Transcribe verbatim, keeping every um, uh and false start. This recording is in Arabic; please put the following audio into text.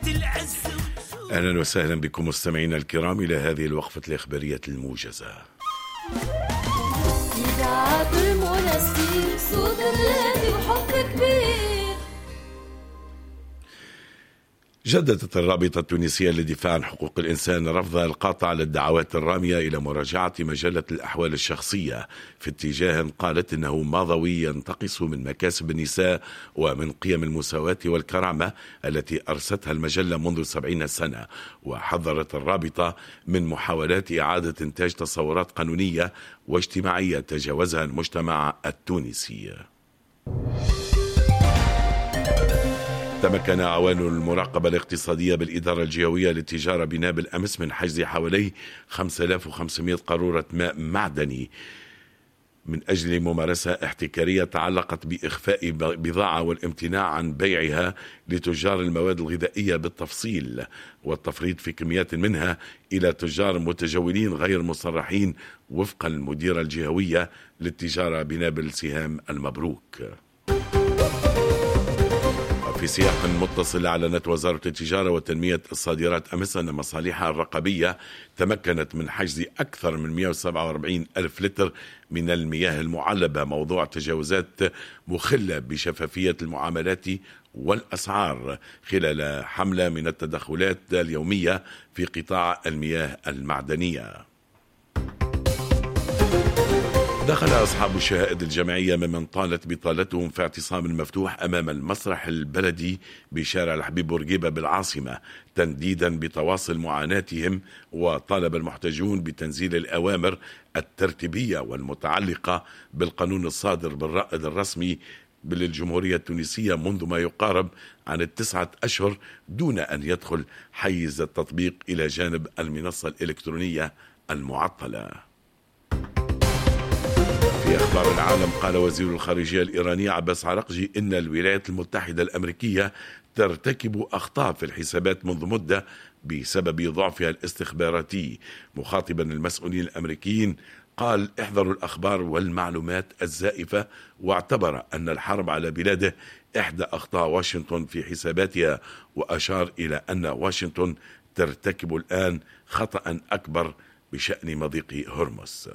أهلا وسهلا بكم مستمعينا الكرام إلى هذه الوقفة الإخبارية الموجزة. إذاعة المنسي صوت الذي وحب كبير. جددت الرابطة التونسية للدفاع عن حقوق الإنسان رفضها القاطع للدعوات الرامية إلى مراجعة مجلة الأحوال الشخصية في اتجاه قالت إنه ماضوي ينتقص من مكاسب النساء ومن قيم المساواة والكرامة التي أرستها المجلة منذ سبعين سنة. وحذرت الرابطة من محاولات إعادة إنتاج تصورات قانونية واجتماعية تجاوزها المجتمع التونسي. تمكن عوان المراقبة الاقتصادية بالإدارة الجهوية للتجارة بنابل أمس من حجز حوالي خمسة آلاف وخمسمائة قارورة ماء معدني من أجل ممارسة احتكارية تعلقت بإخفاء بضاعة والامتناع عن بيعها لتجار المواد الغذائية بالتفصيل والتفريط في كميات منها إلى تجار متجولين غير مصرحين وفق المديرة الجهوية للتجارة بنابل سهام المبروك. في سياق متصل أعلنت وزارة التجارة وتنمية الصادرات أمس أن مصالحها الرقابية تمكنت من حجز أكثر من مئة وسبعة وأربعين ألف لتر من المياه المعلبة، موضوع تجاوزات مخلة بشفافية المعاملات والأسعار خلال حملة من التدخلات اليومية في قطاع المياه المعدنية. دخل أصحاب الشهائد الجماعية ممن طالت بطالتهم في اعتصام مفتوح أمام المسرح البلدي بشارع الحبيب بورقيبة بالعاصمة تنديدا بتواصل معاناتهم، وطالب المحتجون بتنزيل الأوامر الترتيبية والمتعلقة بالقانون الصادر بالرائد الرسمي للجمهورية التونسية منذ ما يقارب عن التسعة أشهر دون أن يدخل حيز التطبيق إلى جانب المنصة الإلكترونية المعطلة. في أخبار العالم، قال وزير الخارجية الإيراني عباس عراقجي إن الولايات المتحدة الأمريكية ترتكب أخطاء في الحسابات منذ مدة بسبب ضعفها الاستخباراتي. مخاطبا المسؤولين الأمريكيين قال احذروا الأخبار والمعلومات الزائفة، واعتبر أن الحرب على بلاده إحدى أخطاء واشنطن في حساباتها، وأشار إلى أن واشنطن ترتكب الآن خطأ أكبر بشأن مضيق هرمز.